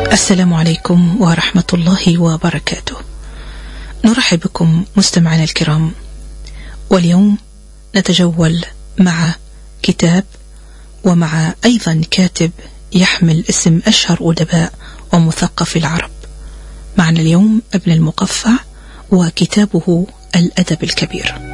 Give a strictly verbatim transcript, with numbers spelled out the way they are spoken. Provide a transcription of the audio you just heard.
السلام عليكم ورحمة الله وبركاته. نرحب بكم مستمعينا الكرام، واليوم نتجول مع كتاب ومع أيضا كاتب يحمل اسم أشهر أدباء ومثقف العرب. معنا اليوم ابن المقفع وكتابه الأدب الكبير.